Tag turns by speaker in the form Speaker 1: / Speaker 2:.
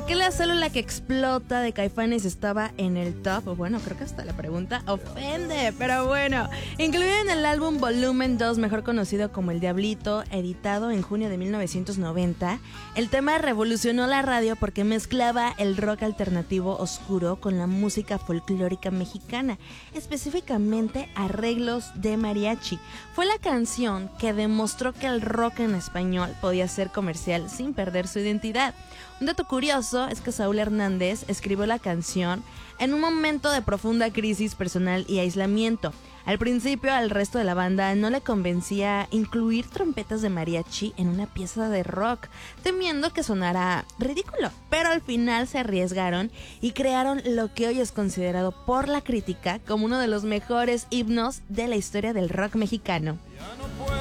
Speaker 1: qué la célula que explota de Caifanes estaba en el top? Bueno, creo que hasta la pregunta ofende, pero bueno. Incluido en el álbum Volumen 2, mejor conocido como El Diablito, editado en junio de 1990, el tema revolucionó la radio porque mezclaba el rock alternativo oscuro con la música folclórica mexicana, específicamente arreglos de mariachi. Fue la canción que demostró que el rock en español podía ser comercial sin perder su identidad. Un dato curioso es que Saúl Hernández escribió la canción en un momento de profunda crisis personal y aislamiento. Al principio al resto de la banda no le convencía incluir trompetas de mariachi en una pieza de rock, temiendo que sonara ridículo, pero al final se arriesgaron y crearon lo que hoy es considerado por la crítica como uno de los mejores himnos de la historia del rock mexicano.